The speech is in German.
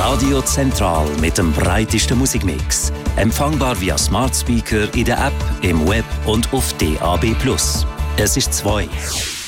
Radio Zentral mit dem breitesten Musikmix. Empfangbar via Smart Speaker in der App, im Web und auf DAB+. Es ist 2.